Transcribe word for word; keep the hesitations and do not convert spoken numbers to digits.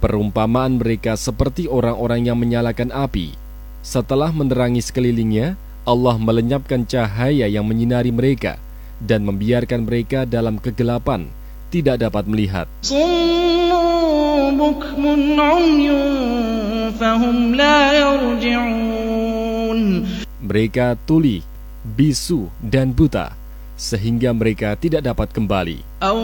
Perumpamaan mereka seperti orang-orang yang menyalakan api. Setelah menerangi sekelilingnya, Allah melenyapkan cahaya yang menyinari mereka dan membiarkan mereka dalam kegelapan, tidak dapat melihat. Mereka tuli, bisu, dan buta, sehingga mereka tidak dapat kembali.